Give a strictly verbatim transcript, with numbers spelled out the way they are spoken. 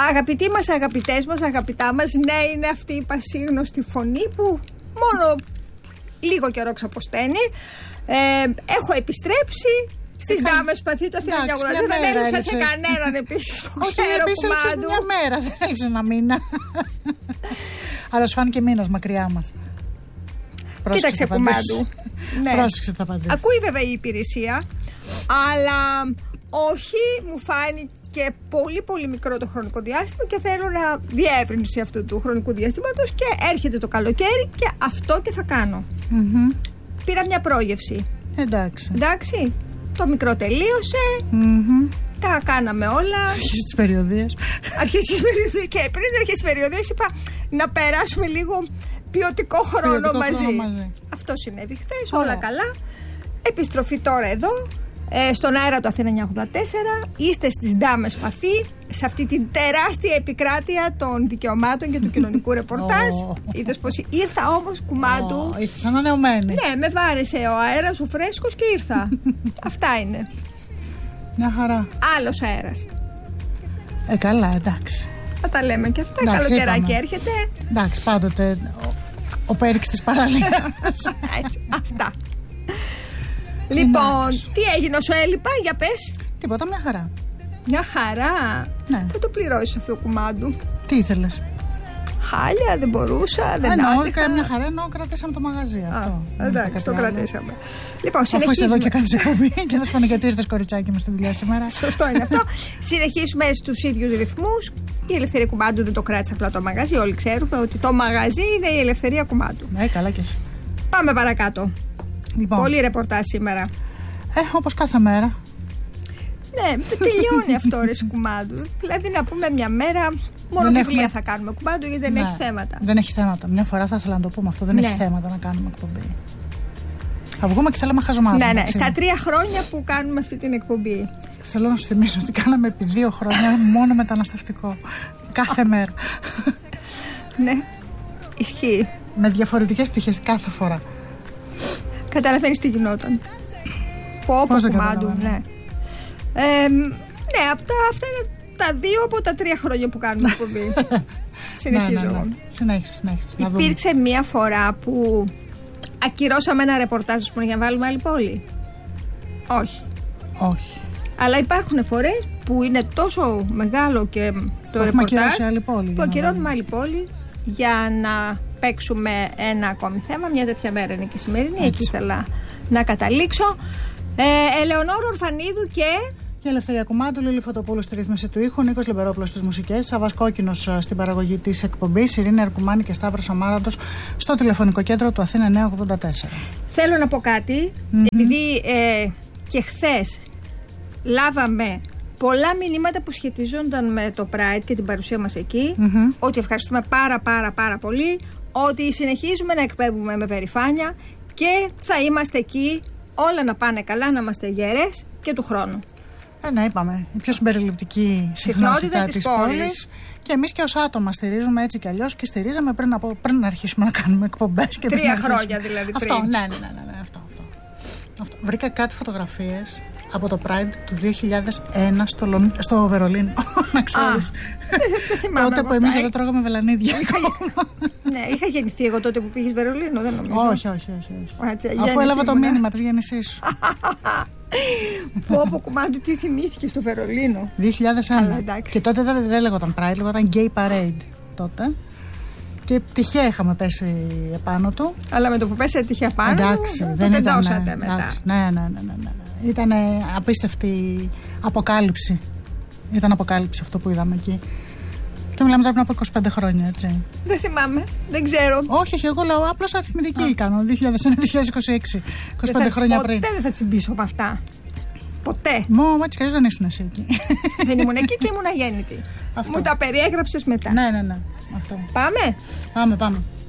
Αγαπητοί μας, αγαπητές μας, αγαπητά μας, ναι, είναι αυτή η πασίγνωστη φωνή που μόνο λίγο καιρό ξαποσταίνει. Ε, έχω επιστρέψει στις δάμες παθή του Αθήνα χίλια εννιακόσια ογδόντα. Δεν έλειψα σε κανέναν επίσης. Το ξέρω, κουμάντου. Μια μέρα, δεν έλειψε ένα μήνα. Αλλά σου φάνηκε μήνας μακριά μας. Κοίταξε, κουμάντου. Ναι. Πρόσεξε, θα απαντήσεις. Ακούει βέβαια η υπηρεσία, αλλά όχι, μου φάνηκε πολύ πολύ μικρό το χρονικό διάστημα και θέλω να διεύρυνση αυτού του χρονικού διαστήματος και έρχεται το καλοκαίρι και αυτό και θα κάνω. Mm-hmm. Πήρα μια πρόγευση. Εντάξει. Εντάξει. Το μικρό τελείωσε. Mm-hmm. Τα κάναμε όλα. Αρχίζει τις περιοδίες. Αρχίζει τις περιοδίες. Και πριν αρχίσει τις περιοδίες είπα να περάσουμε λίγο ποιοτικό χρόνο, ποιοτικό μαζί. χρόνο μαζί. Αυτό συνέβη χθες. Όλα καλά. Επιστροφή τώρα εδώ. Ε, στον αέρα του Αθήνα εννιακόσια ογδόντα τέσσερα. Είστε στις Δάμες Παθή, σε αυτή την τεράστια επικράτεια των δικαιωμάτων και του κοινωνικού ρεπορτάζ. Oh. Είδες πως ήρθα όμως, κουμάντου. Oh, ήρθες ανανεωμένη. Ναι, με βάρεσε ο αέρας, ο φρέσκος και ήρθα. Αυτά είναι. Μια χαρά. Άλλος αέρας. Ε, καλά, εντάξει. Θα τα λέμε και αυτά. Εντάξει, καλοκαιράκι έρχεται. Εντάξει, πάντοτε ο, ο πέριξ της παραλίας. Αυτά. Λοιπόν, τι έγινε όσο έλειπα, για πες. Τίποτα, μια χαρά. Μια χαρά. Ναι. Θα το πληρώσεις αυτό το κουμάντου. Τι ήθελες? Χάλια, δεν μπορούσα, δεν άντεχα. Μια χαρά, εννοώ κρατήσαμε το μαγαζί. Α, αυτό. Εντάξει, το κρατήσαμε. Λοιπόν, αφού είσαι εδώ και κάνεις εκπομπή και να σου πούνε γιατί ήρθες, κοριτσάκι μου, στη δουλειά σήμερα. Σωστό είναι αυτό. Συνεχίσουμε στους ίδιους ρυθμούς. Η ελευθερία κουμάντου δεν το κράτησε απλά το μαγαζί. Όλοι ξέρουμε ότι το μαγαζί είναι η ελευθερία κουμάντου. Ναι, καλά κι εσύ. Πάμε παρακάτω. Λοιπόν. Πολύ ρεπορτάζ σήμερα. Ε, όπως κάθε μέρα. Ναι, τελειώνει αυτό ρε κουμάντου. Δηλαδή να πούμε μια μέρα μόνο δεν βιβλία έχουμε... θα κάνουμε κουμάντου γιατί δεν ναι, έχει θέματα. Δεν έχει θέματα. Μια φορά θα ήθελα να το πούμε αυτό. Δεν ναι. έχει θέματα να κάνουμε εκπομπή. Θα βγούμε και θέλαμε χαζομάρα. Ναι, ναι. Στα τρία χρόνια που κάνουμε αυτή την εκπομπή. Θέλω να σου θυμίσω ότι κάναμε επί δύο χρόνια μόνο μεταναστευτικό. Κάθε μέρα. Ναι, ισχύει. Με διαφορετικές πτυχές κάθε φορά. Καταλαβαίνεις τι γινόταν. Πω πω κουμάντου, ναι. Ε, ναι, αυτά, αυτά είναι τα δύο από τα τρία χρόνια που κάνουμε εκπομπή. Συνεχίζω. Ναι, ναι, ναι. Συνέχισε, συνέχισε. Υπήρξε μία φορά που ακυρώσαμε ένα ρεπορτάζ, ας πούμε, για να βάλουμε άλλη πόλη. Όχι. Όχι. Αλλά υπάρχουν φορές που είναι τόσο μεγάλο και το που ρεπορτάζ άλλη πόλη, που ακυρώνουμε άλλη πόλη για να παίξουμε ένα ακόμη θέμα. Μια τέτοια μέρα είναι και η σημερινή. Έτσι. Εκεί ήθελα να καταλήξω. Ε, Ελεονόρα Ορφανίδου και... Και Ελευθερία Κουμάντου, Λίλη Φωτοπούλου στη ρύθμιση του ήχου, Νίκος Λιμπερόπουλος στις μουσικές, Σαββάς Κόκκινος στην παραγωγή της εκπομπής, Ειρήνη Αρκουμάνη και Σταύρος Αμάραντος στο τηλεφωνικό κέντρο του Αθήνα εννιακόσια ογδόντα τέσσερα. Θέλω να πω κάτι, mm-hmm. επειδή ε, και χθες λάβαμε πολλά μηνύματα που σχετιζόνταν με το Pride και την παρουσία μας εκεί, mm-hmm. ότι ευχαριστούμε πάρα πάρα πάρα πολύ, ότι συνεχίζουμε να εκπέμπουμε με περηφάνεια και θα είμαστε εκεί όλα να πάνε καλά, να είμαστε γέρες και του χρόνου. Ε, ναι, είπαμε. Η πιο συμπεριληπτική συχνότητα της πόλης. πόλης. Και εμείς και ως άτομα στηρίζουμε έτσι κι αλλιώς και στηρίζαμε πριν, από, πριν να αρχίσουμε να κάνουμε εκπομπές. Και Τρία χρόνια δηλαδή πριν. Αυτό, ναι, ναι, ναι, ναι, ναι αυτό, αυτό. αυτό. Βρήκα κάτι φωτογραφίες από το Pride του δύο χιλιάδες ένα στο, Λον... στο Βερολίνο. Να ξέρεις. Δεν θυμάμαι. Τότε που εμείς δεν τρώγαμε βελανίδια. Ναι, είχα γεννηθεί εγώ τότε που πήγες Βερολίνο, δεν νομίζω. Όχι, όχι, όχι. όχι. Αφού έλαβα το μήνυμα της γέννησής σου. Πω πω κουμάντου, τι θυμήθηκε στο Βερολίνο. δύο χιλιάδες ένα. Και τότε δεν, δεν λέγονταν Pride, λέγονταν Gay Parade τότε. Και τυχαία είχαμε πέσει επάνω του. Αλλά με το που πέσει τυχαία πάνω, εντάξει, το δεν τεντώσατε ήταν, μετά. Εντάξει, ναι, ναι, ναι, ναι, ναι. Ήταν απίστευτη αποκάλυψη. Ήταν αποκάλυψη αυτό που είδαμε εκεί. Και μιλάμε τώρα πριν από είκοσι πέντε χρόνια, έτσι. Δεν θυμάμαι, δεν ξέρω. Όχι, όχι, εγώ λέω απλώς αριθμητική κάνω. δύο χιλιάδες ένα με δύο χιλιάδες είκοσι έξι. είκοσι πέντε χρόνια ποτέ πριν. Ποτέ δεν θα τσιμπήσω από αυτά. Ποτέ. Μου έτσι κι αλλιώς δεν ήσουν εσύ εκεί. Δεν ήμουν εκεί και ήμουν αγέννητη. Αυτό. Μου τα περιέγραψες μετά. Ναι, ναι, ναι. Αυτό. Πάμε. Πάμε, πάμε.